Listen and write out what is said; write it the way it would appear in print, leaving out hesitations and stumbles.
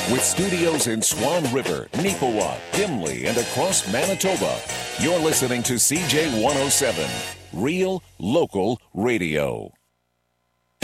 With studios in Swan River, Neepawa, Gimli, and across Manitoba, you're listening to CJ 107, Real Local Radio.